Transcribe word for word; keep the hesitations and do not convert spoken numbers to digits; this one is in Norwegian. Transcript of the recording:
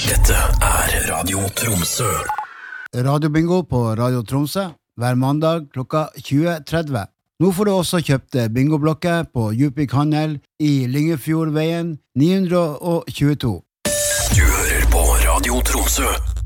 Dette er Radio Tromsø. Radiobingo på Radio Tromsø hver mandag klokka tjue tretti. Nå får du også kjøpt bingoblokker på Djupvik Handel i Lyngefjordveien ni hundre tjueto. Du hører på Radio Tromsø.